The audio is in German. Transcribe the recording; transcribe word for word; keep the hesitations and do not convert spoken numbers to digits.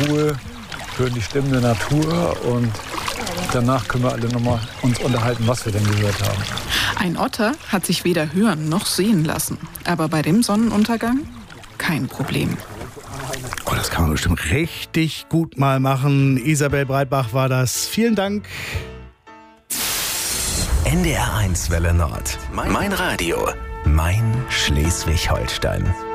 Ruhe, hören die Stimmen der Natur und danach können wir alle nochmal uns unterhalten, was wir denn gehört haben. Ein Otter hat sich weder hören noch sehen lassen. Aber bei dem Sonnenuntergang kein Problem. Oh, das kann man bestimmt richtig gut mal machen. Isabel Breitbach war das. Vielen Dank. N D R eins Welle Nord. Mein Radio. Mein Schleswig-Holstein.